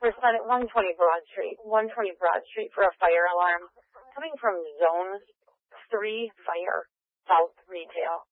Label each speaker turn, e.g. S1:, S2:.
S1: Respond at 120 Broad Street. 120 Broad Street for a fire alarm. Coming from Zone 3 Fire, South Retail.